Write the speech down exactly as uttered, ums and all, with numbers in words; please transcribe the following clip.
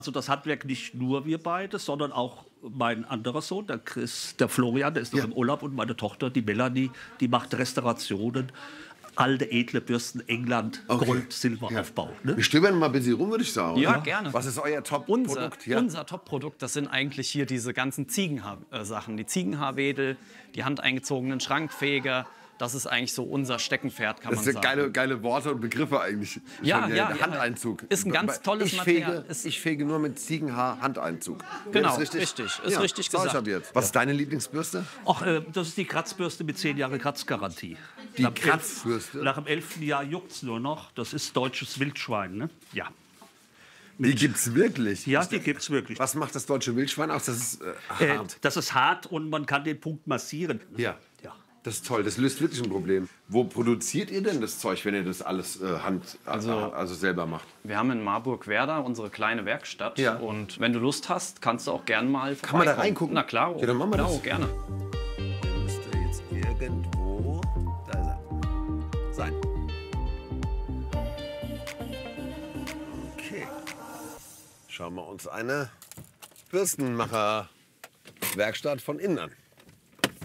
Also das Handwerk nicht nur wir beide, sondern auch mein anderer Sohn, der Chris, der Florian, der ist noch Ja. im Urlaub, und meine Tochter, die Melanie, die macht Restaurationen, alte, edle Bürsten, England, Okay. Gold, Silber, Ja. Aufbau. Ne? Wir stöbern mal ein bisschen rum, würde ich sagen. Ja, oder? gerne. Was ist euer Unser, Top-Produkt? Ja. unser Top-Produkt, das sind eigentlich hier diese ganzen Ziegenhaar-Sachen. Die Ziegenhaarwedel, die handeingezogenen Schrankfeger. Das ist eigentlich so unser Steckenpferd, kann Das man sind sagen. geile, geile Worte und Begriffe eigentlich. Ja, Schon, ja, der ja. Handeinzug. Ist ein ganz Aber tolles ich Material. Fege, Ist- ich fege nur mit Ziegenhaar-Handeinzug. Genau, Ist richtig? richtig. Ist ja, richtig sag ich gesagt. ab jetzt. Was ist deine Lieblingsbürste? Ach, äh, das ist die Kratzbürste mit zehn Jahre Kratzgarantie. Die Nach dem elf- Kratzbürste? Nach dem elften Jahr juckt es nur noch. Das ist deutsches Wildschwein, ne? Ja. Die gibt's wirklich. Ja, die gibt es wirklich. Was macht das deutsche Wildschwein aus? Das ist äh, Äh, hart. das ist hart und man kann den Punkt massieren. Ja. Ja. Das ist toll, das löst wirklich ein Problem. Wo produziert ihr denn das Zeug, wenn ihr das alles äh, Hand, also, also selber macht? Wir haben in Marburg-Werder unsere kleine Werkstatt. Ja. Und wenn du Lust hast, kannst du auch gerne mal Kann man da vorbeikommen. reingucken? Na klar. Ja, dann machen wir genau, das. gerne. Der müsste jetzt irgendwo, da ist er, sein. Okay. Schauen wir uns eine Bürstenmacher-Werkstatt von innen an.